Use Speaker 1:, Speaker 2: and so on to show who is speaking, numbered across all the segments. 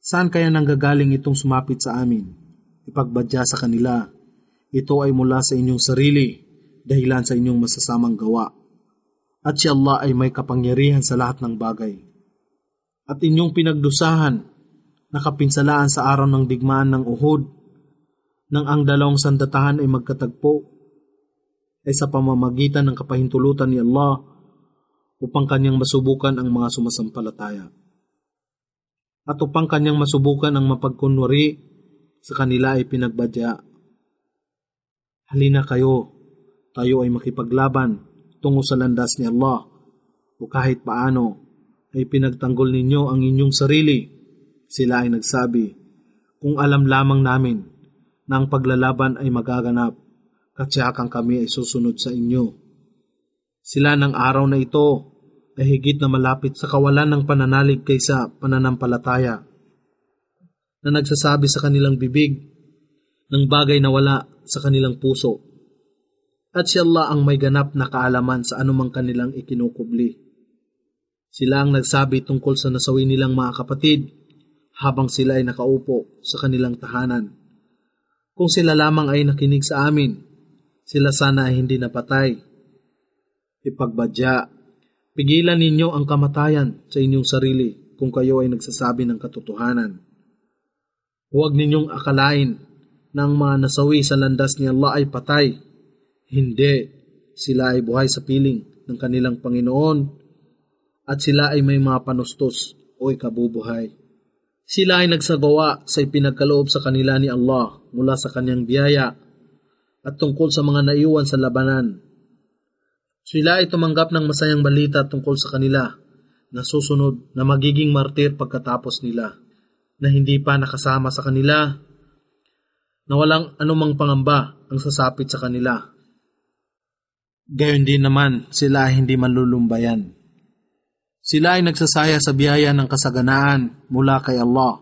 Speaker 1: Saan kaya nanggagaling itong sumapit sa amin? Ipagbadya sa kanila, ito ay mula sa inyong sarili, dahilan sa inyong masasamang gawa. At si Allah ay may kapangyarihan sa lahat ng bagay. At inyong pinagdusahan, nakapinsalaan sa araw ng digmaan ng Uhud, nang ang dalawang sandatahan ay magkatagpo, ay sa pamamagitan ng kapahintulutan ni Allah upang kanyang masubukan ang mga sumasampalataya. At upang kanyang masubukan ang mapagkunwari, sa kanila ay pinagbadya. Halina kayo, tayo ay makipaglaban tungo sa landas ni Allah, o kahit paano ay pinagtanggol ninyo ang inyong sarili. Sila ay nagsabi, kung alam lamang namin na ang paglalaban ay magaganap, katsiyakang kami ay susunod sa inyo. Sila ng araw na ito ay higit na malapit sa kawalan ng pananalig kaysa pananampalataya, na nagsasabi sa kanilang bibig ng bagay na wala sa kanilang puso. At si Allah ang may ganap na kaalaman sa anumang kanilang ikinukubli. Sila ang nagsabi tungkol sa nasawi nilang mga kapatid habang sila ay nakaupo sa kanilang tahanan. Kung sila lamang ay nakinig sa amin, sila sana ay hindi napatay. Ipagbadya, pigilan ninyo ang kamatayan sa inyong sarili kung kayo ay nagsasabi ng katotohanan. Huwag ninyong akalain na ang mga nasawi sa landas ni Allah ay patay. Hindi, sila ay buhay sa piling ng kanilang Panginoon at sila ay may mga panustos o ikabubuhay. Sila ay nagsagawa sa ipinagkaloob sa kanila ni Allah mula sa kanyang biyaya at tungkol sa mga naiwan sa labanan. Sila ay tumanggap ng masayang balita tungkol sa kanila na susunod na magiging martir pagkatapos nila, na hindi pa nakasama sa kanila, na walang anumang pangamba ang sasapit sa kanila. Gayon din naman, sila ay hindi malulumbayan. Sila ay nagsasaya sa biyaya ng kasaganaan mula kay Allah.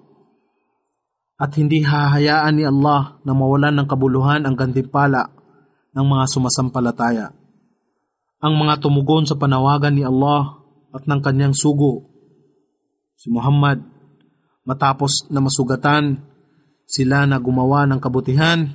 Speaker 1: At hindi hahayaan ni Allah na mawalan ng kabuluhan ang gantimpala ng mga sumasampalataya. Ang mga tumugon sa panawagan ni Allah at ng kanyang sugo, si Muhammad, matapos na masugatan, sila na gumawa ng kabutihan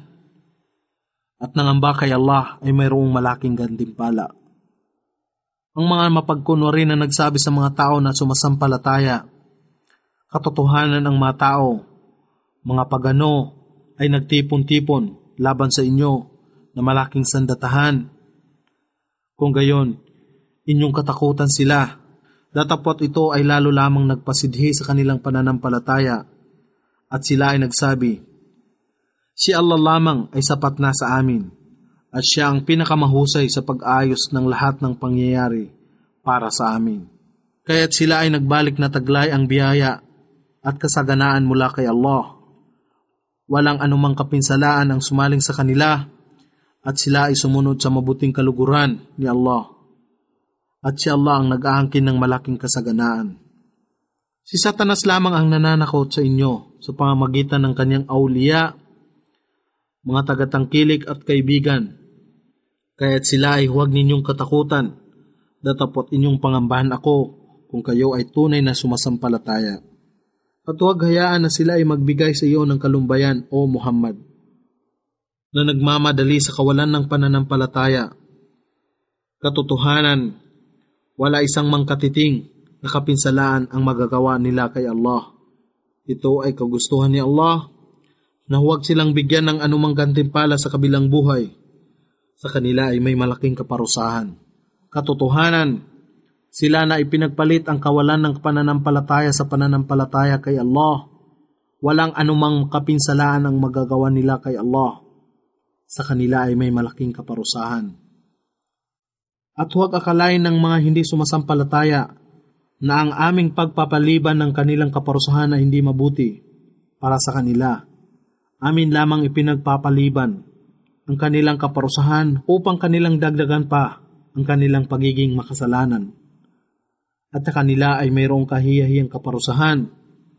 Speaker 1: at nangamba kay Allah ay mayroong malaking gantimpala. Ang mga mapagkunwari na nagsabi sa mga tao na sumasampalataya, katotohanan ang mga tao, mga pagano ay nagtipon-tipon laban sa inyo na malaking sandatahan. Kung gayon, inyong katakutan sila, datapot ito ay lalo lamang nagpasidhi sa kanilang pananampalataya at sila ay nagsabi, si Allah lamang ay sapat na sa amin at siya ang pinakamahusay sa pag-ayos ng lahat ng pangyayari para sa amin. Kaya't sila ay nagbalik na taglay ang biyaya at kasaganaan mula kay Allah. Walang anumang kapinsalaan ang sumaling sa kanila at sila ay sumunod sa mabuting kaluguran ni Allah. At si Allah ang nag-aangkin ng malaking kasaganaan. Si Satanas lamang ang nananakot sa inyo sa pamamagitan ng kanyang awliya, mga tagatangkilik at kaibigan. Kaya't sila ay huwag ninyong katakutan, datapot inyong pangambahan ako kung kayo ay tunay na sumasampalataya. At huwag hayaan na sila ay magbigay sa iyo ng kalumbayan, O Muhammad, na nagmamadali sa kawalan ng pananampalataya. Katotohanan, wala isang mangkatiting na kapinsalaan ang magagawa nila kay Allah. Ito ay kagustuhan ni Allah na huwag silang bigyan ng anumang gantimpala sa kabilang buhay. Sa kanila ay may malaking kaparusahan. Katotohanan, sila na ipinagpalit ang kawalan ng pananampalataya sa pananampalataya kay Allah. Walang anumang kapinsalaan ang magagawa nila kay Allah. Sa kanila ay may malaking kaparusahan. At huwag akalain ng mga hindi sumasampalataya na ang aming pagpapaliban ng kanilang kaparusahan ay hindi mabuti para sa kanila. Amin lamang ipinagpapaliban ang kanilang kaparusahan upang kanilang dagdagan pa ang kanilang pagiging makasalanan. At sa kanila ay mayroong kahiyahiyang kaparusahan.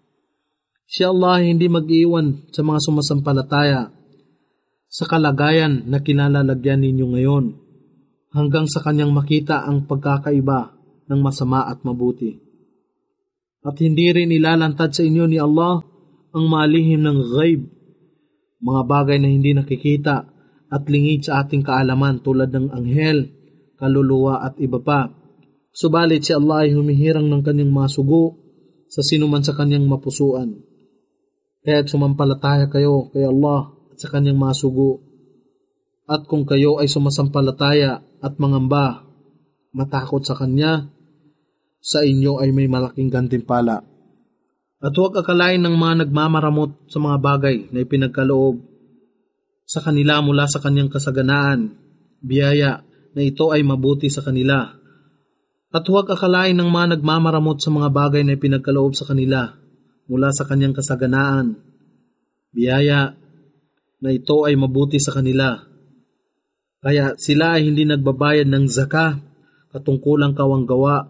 Speaker 1: Si Allah ay hindi mag-iwan sa mga sumasampalataya sa kalagayan na kinalalagyan ninyo ngayon, hanggang sa kanyang makita ang pagkakaiba ng masama at mabuti. At hindi rin ilalantad sa inyo ni Allah ang malihim ng ghaib, mga bagay na hindi nakikita at lingid sa ating kaalaman tulad ng anghel, kaluluwa at iba pa. Subalit si Allah ay humihirang ng kanyang mga sugo sa sinuman sa kanyang mapusuan. Kaya't sumampalataya kayo kay Allah at sa kanyang mga sugo. At kung kayo ay sumasampalataya at mangamba, matakot sa kanya, sa inyo ay may malaking gantimpala. At huwag akalain ng mga nagmamaramot sa mga bagay na ipinagkaloob sa kanila mula sa kanyang kasaganaan, biyaya na ito ay mabuti sa kanila. At huwag akalain ng mga nagmamaramot sa mga bagay na ipinagkaloob sa kanila mula sa kanyang kasaganaan, biyaya na ito ay mabuti sa kanila. Kaya sila ay hindi nagbabayad ng zakah, katungkulang kawanggawa.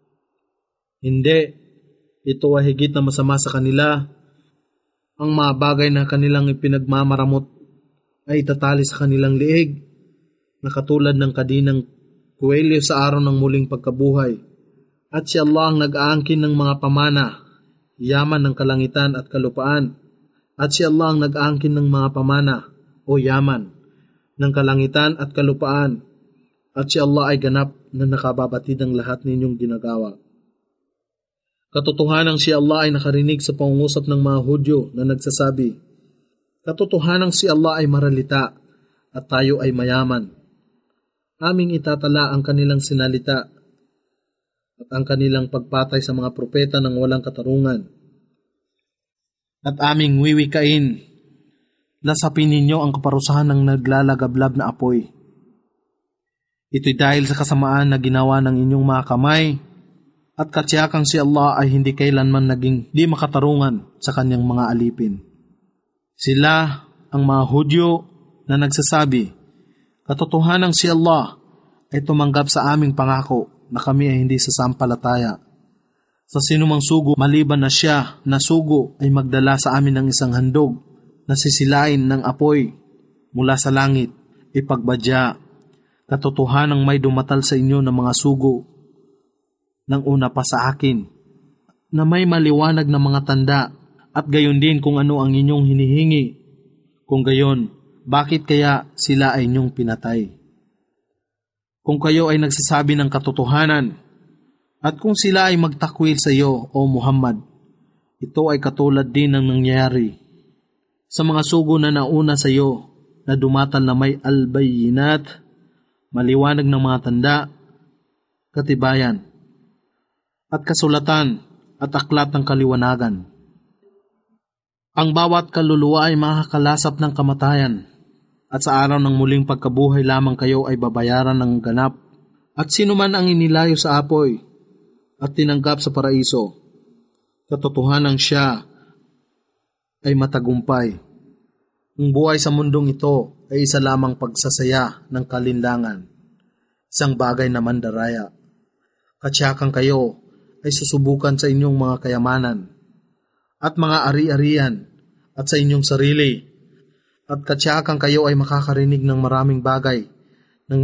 Speaker 1: Hindi. Ito ay higit na masama sa kanila. Ang mga bagay na kanilang ipinagmamaramot ay itatali sa kanilang liig, na katulad ng kadinang kuwelyo sa araw ng muling pagkabuhay. At si Allah ang nag-aangkin ng mga pamana, yaman ng kalangitan at kalupaan. At si Allah ang nag-aangkin ng mga pamana o yaman ng kalangitan at kalupaan. At si Allah ay ganap na nakababatid ng lahat ninyong ginagawa. Katotohanang si Allah ay nakarinig sa pangungusap ng mga Hudyo na nagsasabi, katotohanang si Allah ay maralita at tayo ay mayaman. Aming itatala ang kanilang sinalita at ang kanilang pagpatay sa mga propeta ng walang katarungan. At aming wiwikain, lasapin ninyo ang kaparusahan ng naglalagablab na apoy. Ito'y dahil sa kasamaan na ginawa ng inyong mga kamay, at katsiyakang si Allah ay hindi kailanman naging di makatarungan sa kanyang mga alipin. Sila ang mga Hudyo na nagsasabi, katotohanang si Allah ay tumanggap sa aming pangako na kami ay hindi sasampalataya. Sa sinumang sugo maliban na siya na sugo ay magdala sa amin ng isang handog na sisilain ng apoy mula sa langit, ipagbadya. Katotohanang may dumatal sa inyo ng mga sugo ng una pa sa akin, na may maliwanag na mga tanda, at gayon din kung ano ang inyong hinihingi. Kung gayon, bakit kaya sila ay inyong pinatay? Kung kayo ay nagsasabi ng katotohanan, at kung sila ay magtakwil sa iyo, O Muhammad, ito ay katulad din ng nangyari sa mga sugo na nauna sa iyo, na dumatal na may albayinat, maliwanag ng mga tanda, katibayan, at kasulatan at aklat ng kaliwanagan. Ang bawat kaluluwa ay makakalasap ng kamatayan, at sa araw ng muling pagkabuhay lamang kayo ay babayaran ng ganap. At sino man ang inilayo sa apoy at tinanggap sa paraiso, katotohanan siya ay matagumpay. Ang buhay sa mundong ito ay isa lamang pagsasaya ng kalinlangan, isang bagay na mandaraya. Katsiyakang kayo ay susubukan sa inyong mga kayamanan at mga ari-arian at sa inyong sarili, at katsiyakang kayo ay makakarinig ng maraming bagay ng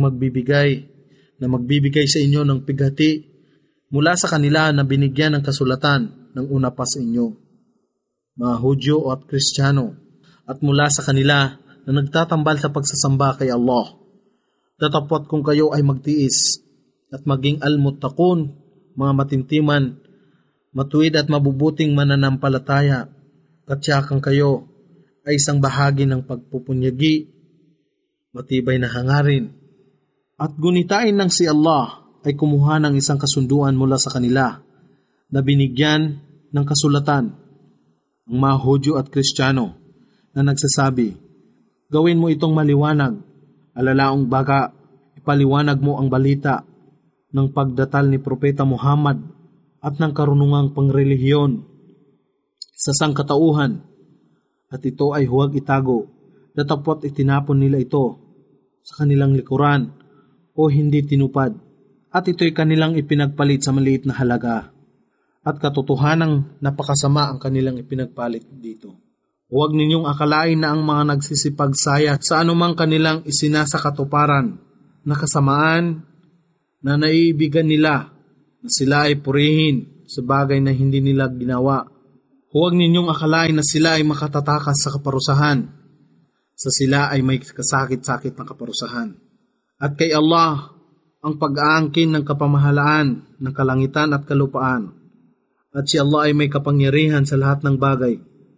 Speaker 1: magbibigay sa inyo ng pighati mula sa kanila na binigyan ng kasulatan ng una pa sa inyo, mga Hudyo at Kristiyano, at mula sa kanila na nagtatambal sa pagsasamba kay Allah. Datapwat kung kayo ay magtiis at maging almuttaqun, mga matintiman, matuwid at mabubuting mananampalataya, katsiyakang kayo ay isang bahagi ng pagpupunyagi, matibay na hangarin. At gunitain ng si Allah ay kumuha ng isang kasunduan mula sa kanila na binigyan ng kasulatan, ang mga Hudyo at Kristiyano, na nagsasabi, gawin mo itong maliwanag, alalaong baga, ipaliwanag mo ang balita ng pagdatal ni Propeta Muhammad at ng karunungang pangrelihiyon sa sangkatauhan, at ito ay huwag itago, datapwat itinapon nila ito sa kanilang likuran o hindi tinupad, at ito'y kanilang ipinagpalit sa maliit na halaga, at katotohanang napakasama ang kanilang ipinagpalit dito. Huwag ninyong akalain na ang mga nagsisipagsaya sa anumang kanilang isinasakatuparan na kasamaan na naiibigan nila, na sila ay purihin sa bagay na hindi nila ginawa, Huwag ninyong akalain na sila ay makatatakas sa kaparusahan, sa sila ay may kasakit-sakit na kaparusahan. At kay Allah ang pag-aangkin ng kapamahalaan ng kalangitan at kalupaan, at si Allah ay may kapangyarihan sa lahat ng bagay.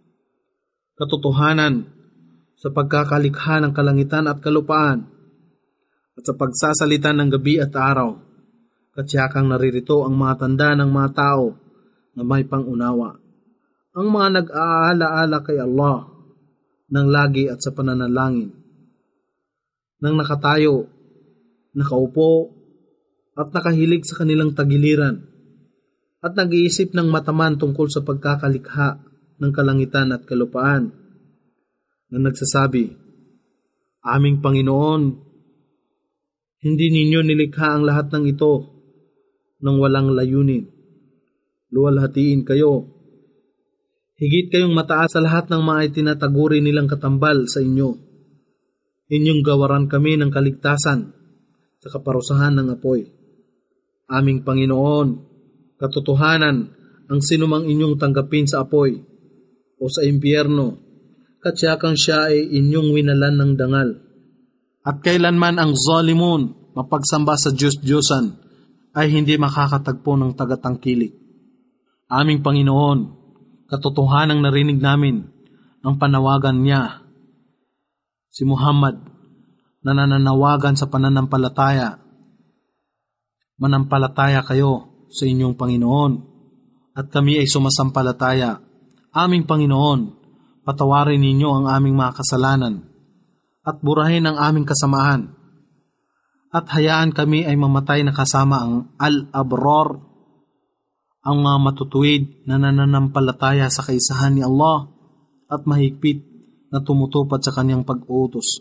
Speaker 1: Katotohanan sa pagkakalikha ng kalangitan at kalupaan, at sa pagsasalita ng gabi at araw, katsiyakang naririto ang mga tanda ng mga tao na may pangunawa. Ang mga nag-aala-ala kay Allah ng lagi at sa pananalangin, nang nakatayo, nakaupo, at nakahilig sa kanilang tagiliran, at nag-iisip ng mataman tungkol sa pagkakalikha ng kalangitan at kalupaan, na nagsasabi, Aming Panginoon, hindi ninyo nilikha ang lahat ng ito nang walang layunin. Luwalhatiin kayo. Higit kayong mataas sa lahat ng mga itinataguri nilang katambal sa inyo. Inyong gawaran kami ng kaligtasan sa kaparusahan ng apoy. Aming Panginoon, katotohanan, ang sinumang inyong tanggapin sa apoy o sa impyerno, katsiyakang siya ay inyong winalan ng dangal. At kailanman ang zalimun, mapagsamba sa Diyos-Diyosan, ay hindi makakatagpo ng tagatangkilik. Aming Panginoon, katotohanang narinig namin ang panawagan niya, si Muhammad, na nananawagan sa pananampalataya. Manampalataya kayo sa inyong Panginoon, at kami ay sumasampalataya. Aming Panginoon, patawarin ninyo ang aming mga kasalanan, at burahin ang aming kasamaan, at hayaan kami ay mamatay na kasama ang al-abrar, ang mga matutuwid na nananampalataya sa kaisahan ni Allah at mahigpit na tumutupad sa kanyang pag-utos.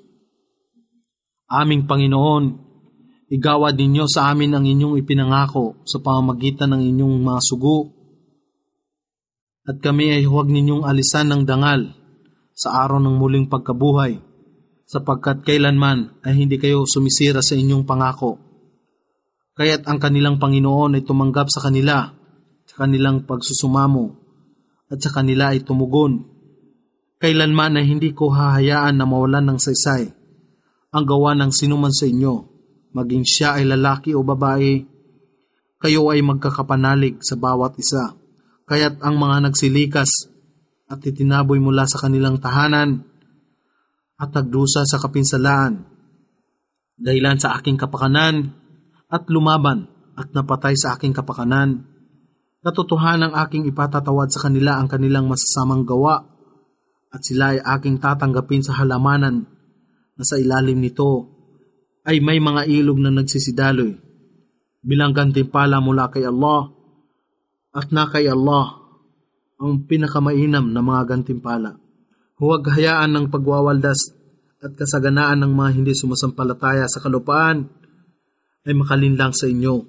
Speaker 1: Aming Panginoon, igawad ninyo sa amin ang inyong ipinangako sa pamamagitan ng inyong mga sugo, at kami ay huwag ninyong alisan ng dangal sa araw ng muling pagkabuhay, sapagkat kailanman ay hindi kayo sumisira sa inyong pangako. Kaya't ang kanilang Panginoon ay tumanggap sa kanila, sa kanilang pagsusumamo, at sa kanila ay tumugon. Kailanman ay hindi ko hahayaan na mawalan ng saysay ang gawa ng sinuman sa inyo, maging siya ay lalaki o babae. Kayo ay magkakapanalig sa bawat isa. Kaya't ang mga nagsilikas at itinaboy mula sa kanilang tahanan at nagdusa sa kapinsalaan, dahilan sa aking kapakanan, at lumaban at napatay sa aking kapakanan, katotohanang aking ipatatawad sa kanila ang kanilang masasamang gawa, at sila ay aking tatanggapin sa halamanan na sa ilalim nito ay may mga ilog na nagsisidaloy, bilang gantimpala mula kay Allah, at na kay Allah ang pinakamainam na mga gantimpala. Huwag hayaan ng pagwawaldas at kasaganaan ng mga hindi sumasampalataya sa kalupaan ay makalinlang sa inyo.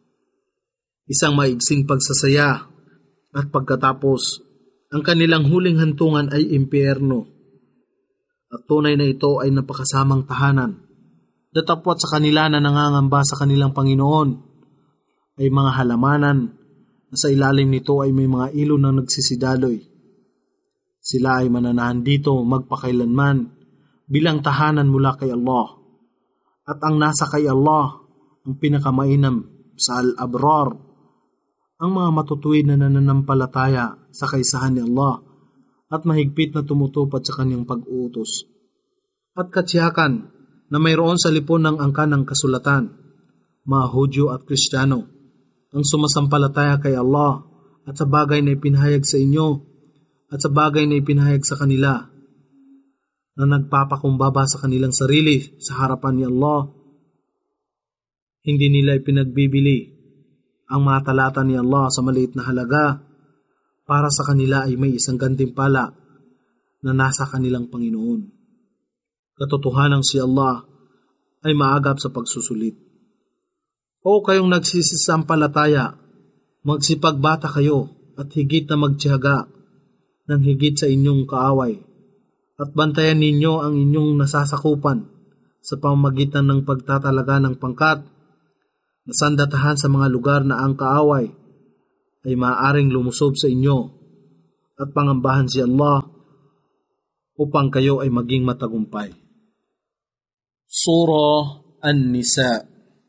Speaker 1: Isang maigsing pagsasaya, at pagkatapos, ang kanilang huling hantungan ay impyerno. At tunay na ito ay napakasamang tahanan. Datapwat sa kanila na nangangamba sa kanilang Panginoon ay mga halamanan na sa ilalim nito ay may mga ilog na nagsisidaloy. Sila ay mananahan dito magpakailanman bilang tahanan mula kay Allah. At ang nasa kay Allah, ang pinakamainam sa al-abrar, ang mga matutuwid na nananampalataya sa kaisahan ni Allah at mahigpit na tumutupad sa kanyang pag-utos. At katsiyakan na mayroon sa lipon ng angkan ng kasulatan, mga Hudyo at Kristiyano, ang sumasampalataya kay Allah at sa bagay na ipinahayag sa inyo at sa bagay na ipinahayag sa kanila, na nagpapakumbaba sa kanilang sarili sa harapan ni Allah. Hindi nila ipinagbibili ang mga talata ni Allah sa maliit na halaga. Para sa kanila ay may isang gantimpala na nasa kanilang Panginoon. Katotohanang si Allah ay maagap sa pagsusulit. O kayong nagsisisampalataya, magsipagbata kayo at higit na magtiyaga ng higit sa inyong kaaway, at bantayan ninyo ang inyong nasasakupan sa pamamagitan ng pagtatalaga ng pangkat, nasandatahan sa mga lugar na ang kaaway ay maaaring lumusob sa inyo, at pangambahan si Allah upang kayo ay maging matagumpay. Surah An-Nisa.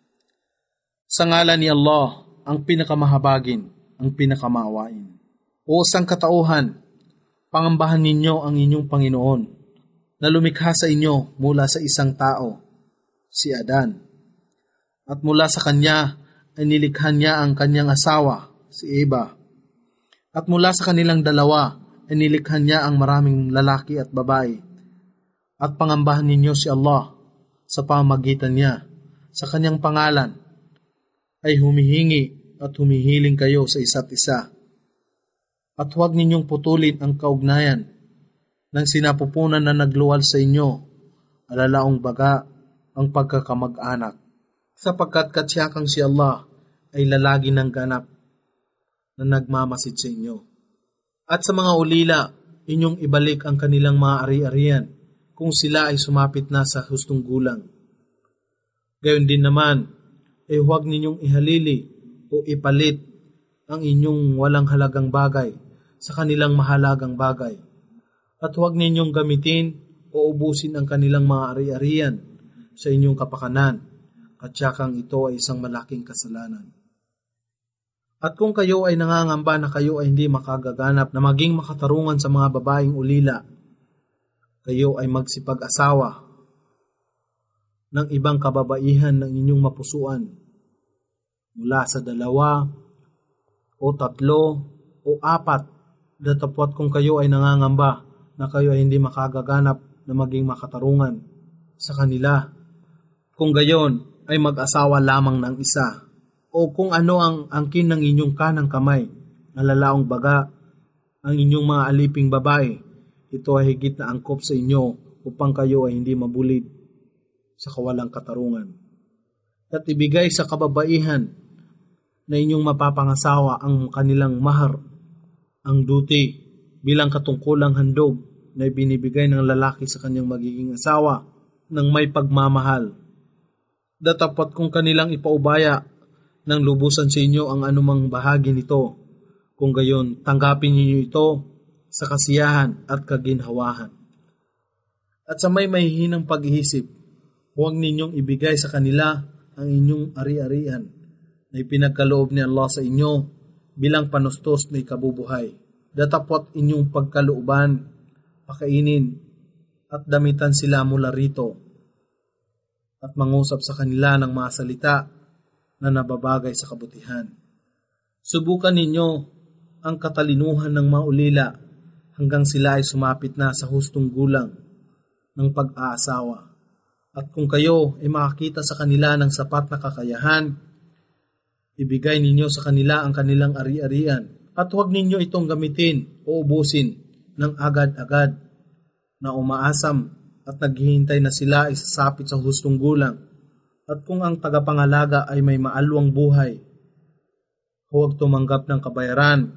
Speaker 1: Sa ngalan ni Allah, ang pinakamahabagin, ang pinakamaawain. O sangkatauhan, pangambahan ninyo ang inyong Panginoon na lumikha sa inyo mula sa isang tao, si Adan. At mula sa kanya ay nilikha niya ang kanyang asawa, si Eva. At mula sa kanilang dalawa ay nilikha niya ang maraming lalaki at babae. At pangambahan ninyo si Allah sa pamamagitan niya, sa kanyang pangalan, ay humihingi at humihiling kayo sa isa't isa. At huwag ninyong putulin ang kaugnayan ng sinapupunan na nagluwal sa inyo, alalaong baga ang pagkakamag-anak, sapagkat katsiyakang si Allah ay lalagi ng ganap na nagmamasid sa inyo. At sa mga ulila, inyong ibalik ang kanilang mga ari-arian kung sila ay sumapit na sa hustong gulang. Gayon din naman, ay huwag ninyong ihalili o ipalit ang inyong walang halagang bagay sa kanilang mahalagang bagay. At huwag ninyong gamitin o ubusin ang kanilang mga ari-arian sa inyong kapakanan, katsakang ito ay isang malaking kasalanan. At kung kayo ay nangangamba na kayo ay hindi makagaganap na maging makatarungan sa mga babaeng ulila, kayo ay magsipag-asawa ng ibang kababaihan ng inyong mapusuan mula sa 2 o 3 o 4, datapwat kung kayo ay nangangamba na kayo ay hindi makagaganap na maging makatarungan sa kanila. Kung gayon ay mag-asawa lamang ng isa, o kung ano ang angkin ng inyong kanang kamay, nalalaong baga ang inyong mga aliping babae, ito ay higit na angkop sa inyo upang kayo ay hindi mabulid sa kawalang katarungan. At ibigay sa kababaihan na inyong mapapangasawa ang kanilang mahar, ang duty, bilang katungkulang handog na ibinibigay ng lalaki sa kanyang magiging asawa ng may pagmamahal. Datapat kung kanilang ipaubaya ng lubusan sa inyo ang anumang bahagi nito, kung gayon tanggapin ninyo ito sa kasiyahan at kaginhawahan. At sa may mahihinang pag-iisip, huwag ninyong ibigay sa kanila ang inyong ari-arian na ipinagkaloob ni Allah sa inyo bilang panustos na ikabubuhay. Datapot inyong pagkalooban, pakainin at damitan sila mula rito at mangusap sa kanila ng mga salita na nababagay sa kabutihan. Subukan ninyo ang katalinuhan ng mga ulila hanggang sila ay sumapit na sa hustong gulang ng pag-aasawa. At kung kayo ay makakita sa kanila ng sapat na kakayahan, ibigay ninyo sa kanila ang kanilang ari-arian at huwag ninyo itong gamitin o ubusin ng agad-agad na umaasam at naghihintay na sila ay sasapit sa hustong gulang. At kung ang tagapangalaga ay may maalwang buhay, huwag tumanggap ng kabayaran.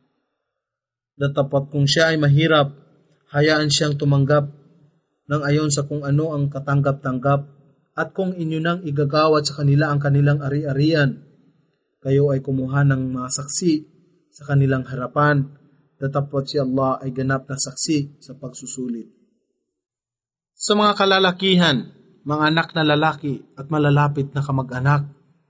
Speaker 1: Datapat kung siya ay mahirap, hayaan siyang tumanggap ng ayon sa kung ano ang katanggap-tanggap. At kung inyo nang igagawad sa kanila ang kanilang ari-arian, kayo ay kumuha ng mga saksi sa kanilang harapan, datapot si Allah ay ganap na saksi sa pagsusulit. Sa mga kalalakihan, mga anak na lalaki at malalapit na kamag-anak,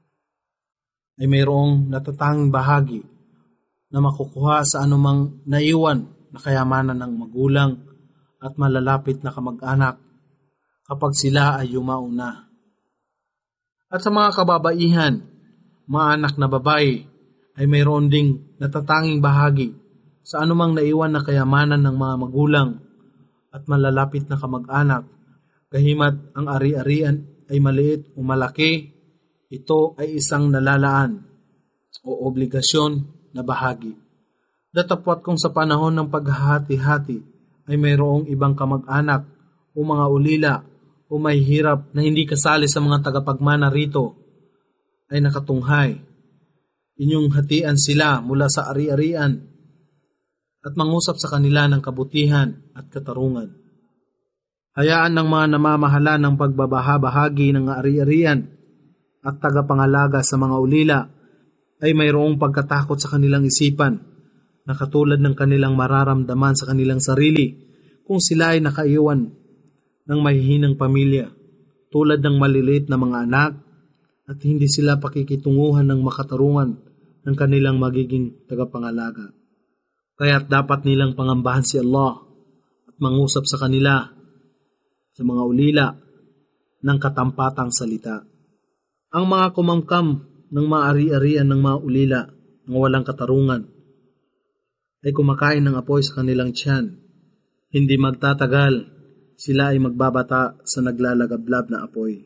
Speaker 1: ay mayroong natatanging bahagi na makukuha sa anumang naiwan na kayamanan ng magulang at malalapit na kamag-anak kapag sila ay yumao na. At sa mga kababaihan, mga anak na babae, ay mayroon ding natatanging bahagi sa anumang naiwan na kayamanan ng mga magulang at malalapit na kamag-anak. Kahimat ang ari-arian ay maliit o malaki, ito ay isang nalalaan o obligasyon na bahagi. Datapwat kung sa panahon ng paghahati-hati ay mayroong ibang kamag-anak o mga ulila o may hirap na hindi kasali sa mga tagapagmana rito, ay nakatunghay. Inyong hatian sila mula sa ari-arian at mangusap sa kanila ng kabutihan at katarungan. Hayaan ng mga namamahala ng pagbabahabahagi ng ari-arian at tagapangalaga sa mga ulila ay mayroong pagkatakot sa kanilang isipan na katulad ng kanilang mararamdaman sa kanilang sarili kung sila ay nakaiwan ng mahihinang pamilya, tulad ng maliliit na mga anak, at hindi sila pakikitunguhan ng makatarungan ng kanilang magiging tagapangalaga. Kaya't dapat nilang pangambahan si Allah at mangusap sa kanila sa mga ulila ng katampatang salita. Ang mga kumamkam ng maari-arian ng mga ulila ng walang katarungan ay kumakain ng apoy sa kanilang tiyan. Hindi magtatagal, sila ay magbabata sa naglalagablab na apoy.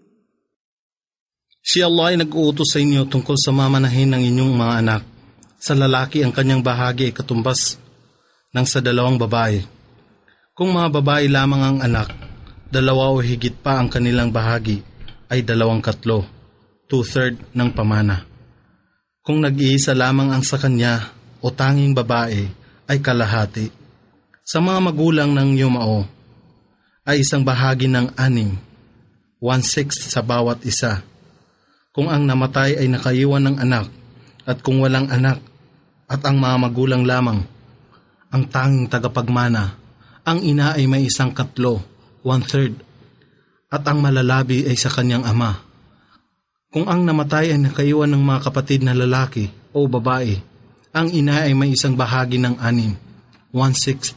Speaker 1: Si Allah ay nag-uutos sa inyo tungkol sa mamanahin ng inyong mga anak. Sa lalaki ang kanyang bahagi ay katumbas ng sa dalawang babae. Kung mga babae lamang ang anak, 2 o higit pa ang kanilang bahagi ay 2/3, 2/3 ng pamana. Kung nag-iisa lamang ang sa kanya o tanging babae ay kalahati. Sa mga magulang ng yumao ay 1 bahagi ng 6, 1/6 sa bawat isa. Kung ang namatay ay nakaiwan ng anak at kung walang anak at ang mga magulang lamang ang tanging tagapagmana, ang ina ay may 1/3, 1/3, at ang malalabi ay sa kanyang ama. Kung ang namatay ay nakaiwan ng mga kapatid na lalaki o babae, ang ina ay may 1 bahagi ng 6, 1/6,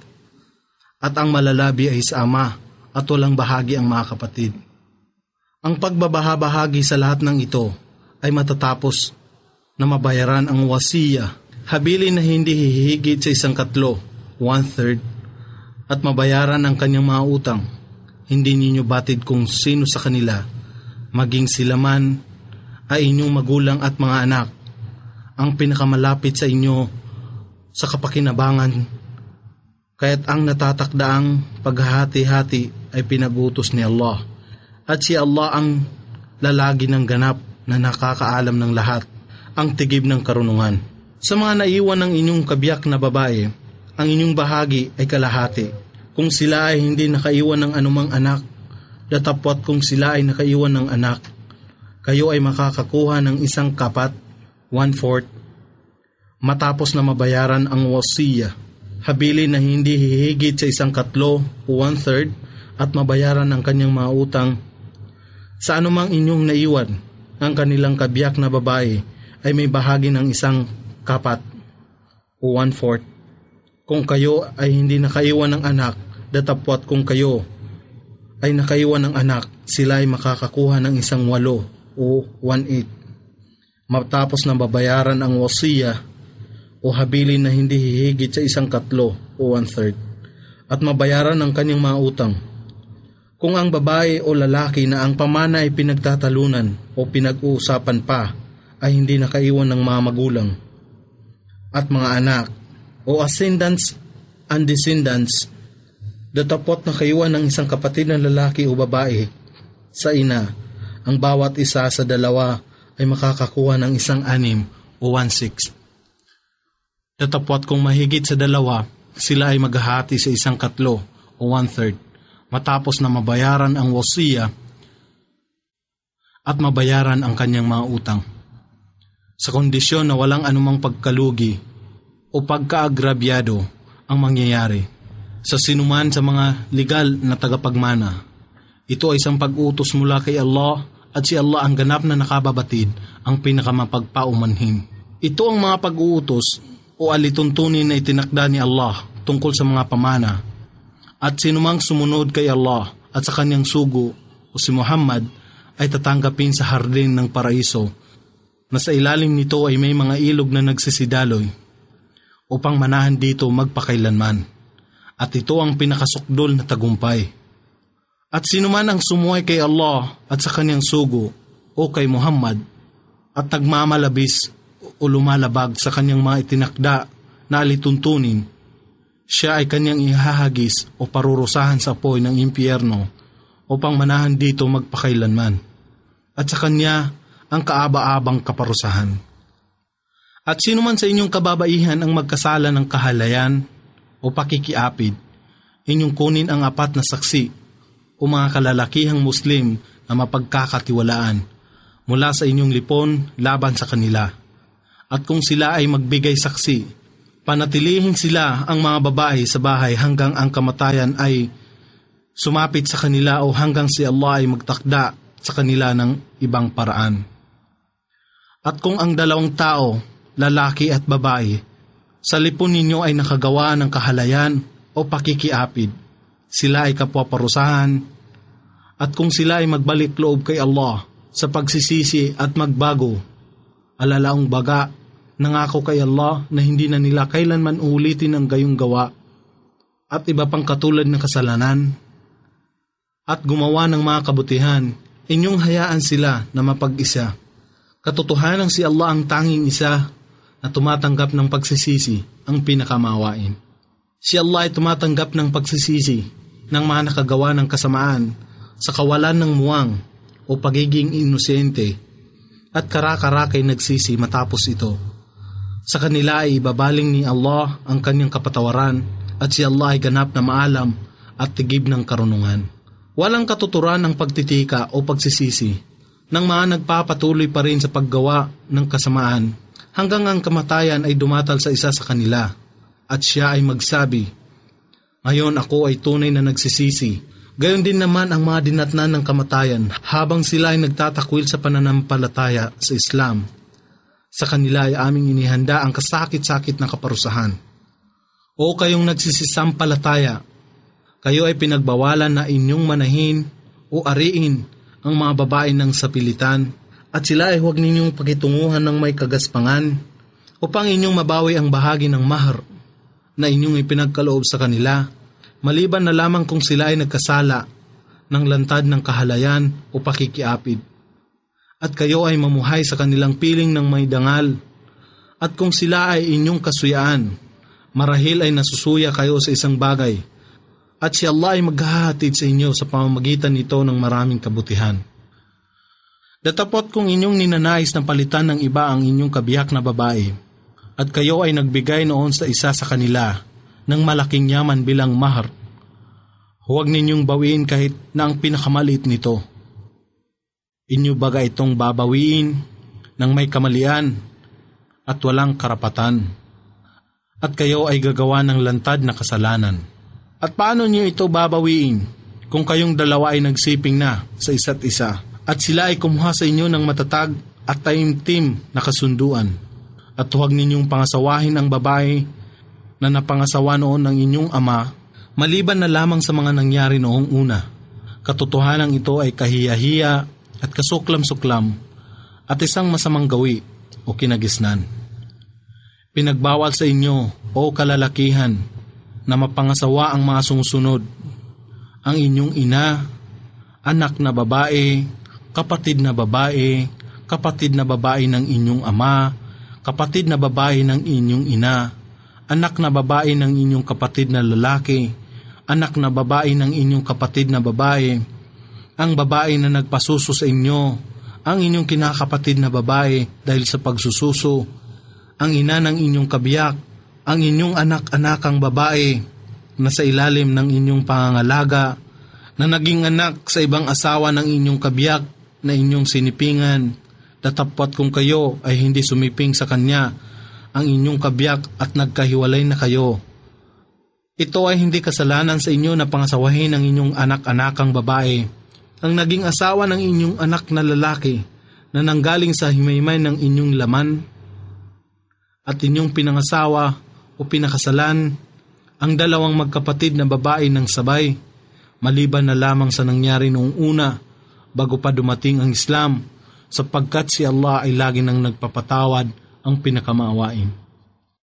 Speaker 1: at ang malalabi ay sa ama at walang bahagi ang mga kapatid. Ang pagbabahabahagi sa lahat ng ito ay matatapos na mabayaran ang wasiya, habilin na hindi hihigit sa 1/3, 1/3, at mabayaran ang kanyang mga utang. Hindi ninyo batid kung sino sa kanila, maging sila man ay inyong magulang at mga anak, ang pinakamalapit sa inyo sa kapakinabangan, kaya't ang natatakdaang paghahati-hati ay pinag-utos ni Allah. At si Allah ang lalagi ng ganap na nakakaalam ng lahat, ang tigib ng karunungan. Sa mga naiwan ng inyong kabiyak na babae, ang inyong bahagi ay kalahati. Kung sila ay hindi nakaiwan ng anumang anak, datapwat kung sila ay nakaiwan ng anak, kayo ay makakakuha ng 1/4, 1/4, matapos na mabayaran ang wasiya, habilin na hindi hihigit sa 1/3 o 1/3, at mabayaran ang kanyang mga utang. Sa anumang inyong naiwan, ang kanilang kabiyak na babae ay may bahagi ng 1/4 o 1/4. Kung kayo ay hindi nakaiwan ng anak, datapwat kung kayo ay nakaiwan ng anak, sila ay makakakuha ng 1/8 o 1/8. Matapos na babayaran ang wasiya o habilin na hindi hihigit sa 1/3 o 1/3, at mabayaran ang kanyang mga utang. Kung ang babae o lalaki na ang pamana ay pinagtatalunan o pinag-uusapan pa ay hindi nakaiwan ng mga magulang at mga anak o ascendants and descendants, datapot na kaiwan ng 1 kapatid na lalaki o babae sa ina, ang bawat isa sa 2 ay makakakuha ng 1/6 o 1/6. Datapot kung mahigit sa 2, sila ay maghahati sa 1/3 o 1/3. Matapos na mabayaran ang wasiya at mabayaran ang kanyang mga utang. Sa kondisyon na walang anumang pagkalugi o pagkaagrabyado ang mangyayari sa sinuman sa mga legal na tagapagmana, ito ay isang pag-utos mula kay Allah, at si Allah ang ganap na nakababatid, ang pinakamapagpaumanhin. Ito ang mga pag-uutos o alituntunin na itinakda ni Allah tungkol sa mga pamana. At sinumang sumunod kay Allah at sa kanyang sugo o si Muhammad ay tatanggapin sa hardin ng paraiso, na sa ilalim nito ay may mga ilog na nagsisidaloy upang manahan dito magpakailanman. At ito ang pinakasukdol na tagumpay. At sinuman ang sumuway kay Allah at sa kanyang sugo o kay Muhammad at nagmamalabis o lumalabag sa kanyang mga itinakda na alituntunin, siya ay kanyang ihahagis o parurusahan sa apoy ng impyerno upang manahan dito magpakailanman, at sa kanya ang kaaba-abang kaparusahan. At sino man sa inyong kababaihan ang magkasala ng kahalayan o pakikiapid, inyong kunin ang 4 na saksi o mga kalalakihang Muslim na mapagkakatiwalaan mula sa inyong lipon laban sa kanila. At kung sila ay magbigay saksi, Panatilihin sila ang mga babae sa bahay hanggang ang kamatayan ay sumapit sa kanila o hanggang si Allah ay magtakda sa kanila ng ibang paraan. At kung ang dalawang tao, lalaki at babae, sa lipon ninyo ay nakagawa ng kahalayan o pakikiapid, sila ay kapwaparusahan. At kung sila ay magbalik loob kay Allah sa pagsisisi at magbago, alalaong baga, nangako kay Allah na hindi na nila kailanman uulitin ang gayong gawa at iba pang katulad ng kasalanan. At gumawa ng mga kabutihan, inyong hayaan sila na mapag-isa. Katotohanan si Allah ang tanging isa na tumatanggap ng pagsisisi, ang pinakamawain. Si Allah ay tumatanggap ng pagsisisi ng mga nakagawa ng kasamaan sa kawalan ng muwang o pagiging inosente at kara-karakay nagsisi matapos ito. Sa kanila ay ibabaling ni Allah ang kanyang kapatawaran at si Allah ay ganap na maalam at tigib ng karunungan. Walang katuturan ng pagtitika o pagsisisi ng mga nagpapatuloy pa rin sa paggawa ng kasamaan hanggang ang kamatayan ay dumatal sa isa sa kanila at siya ay magsabi, "Ngayon ako ay tunay na nagsisisi." Gayon din naman ang mga dinatnan ng kamatayan habang sila ay nagtatakwil sa pananampalataya sa Islam. Sa kanila ay aming inihanda ang kasakit-sakit na kaparusahan. O kayong nagsisisampalataya, kayo ay pinagbawalan na inyong manahin o ariin ang mga babae ng sapilitan at sila ay huwag ninyong pakitunguhan ng may kagaspangan upang inyong mabawi ang bahagi ng mahar na inyong ipinagkaloob sa kanila, maliban na lamang kung sila ay nagkasala ng lantad ng kahalayan o pakikiapid. At kayo ay mamuhay sa kanilang piling ng may dangal. At kung sila ay inyong kasuyaan, marahil ay nasusuya kayo sa isang bagay. At si Allah ay maghahatid sa inyo sa pamamagitan nito ng maraming kabutihan. Datapot kung inyong ninanais na palitan ng iba ang inyong kabiyak na babae, at kayo ay nagbigay noon sa isa sa kanila ng malaking yaman bilang mahar, huwag ninyong bawiin kahit na ang pinakamaliit nito. Inyo baga itong babawiin ng may kamalian at walang karapatan, at kayo ay gagawa ng lantad na kasalanan. At paano niyo ito babawiin kung kayong dalawa ay nagsiping na sa isa't isa at sila ay kumuha sa inyo ng matatag at taimtim na kasunduan? At huwag ninyong pangasawahin ang babae na napangasawa noon ng inyong ama, maliban na lamang sa mga nangyari noong una. Katotohanan ito ay kahiya-hiya at kasuklam-suklam at isang masamang gawi o kinagisnan. Pinagbawal sa inyo, o kalalakihan, na mapangasawa ang mga sumusunod, ang inyong ina, anak na babae, kapatid na babae, kapatid na babae ng inyong ama, kapatid na babae ng inyong ina, anak na babae ng inyong kapatid na lalaki, anak na babae ng inyong kapatid na babae, ang babae na nagpasuso sa inyo, ang inyong kinakapatid na babae dahil sa pagsususo, ang ina ng inyong kabiyak, ang inyong anak-anakang babae na sa ilalim ng inyong pangangalaga, na naging anak sa ibang asawa ng inyong kabiyak na inyong sinipingan, datapwat kung kayo ay hindi sumiping sa kanya, ang inyong kabiyak at nagkahiwalay na kayo. Ito ay hindi kasalanan sa inyo na pangasawahin ang inyong anak-anakang babae, ang naging asawa ng inyong anak na lalaki na nanggaling sa himaymay ng inyong laman, at inyong pinangasawa o pinakasalan ang dalawang magkapatid na babae ng sabay, maliban na lamang sa nangyari noong una bago pa dumating ang Islam, sapagkat si Allah ay lagi nang nagpapatawad, ang pinakamaawain.